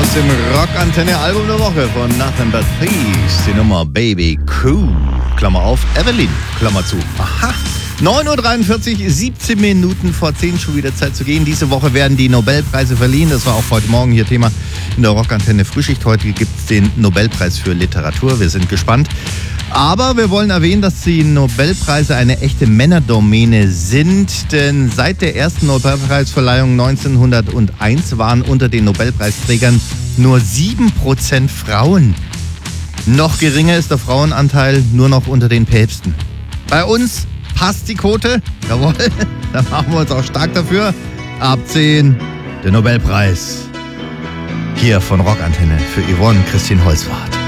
aus dem Rockantenne-Album der Woche von Nothing But Thieves. Die Nummer Baby Cool. Klammer auf, Evelyn, Klammer zu. Aha. 9.43 Uhr, 17 Minuten vor 10 schon wieder Zeit zu gehen. Diese Woche werden die Nobelpreise verliehen. Das war auch heute Morgen hier Thema in der Rockantenne Frühschicht. Heute gibt es den Nobelpreis für Literatur. Wir sind gespannt. Aber wir wollen erwähnen, dass die Nobelpreise eine echte Männerdomäne sind. Denn seit der ersten Nobelpreisverleihung 1901 waren unter den Nobelpreisträgern nur 7% Frauen. Noch geringer ist der Frauenanteil nur noch unter den Päpsten. Bei uns passt die Quote. Jawohl, da machen wir uns auch stark dafür. Ab 10 der Nobelpreis. Hier von Rockantenne für Yvonne Christine Holzwarth.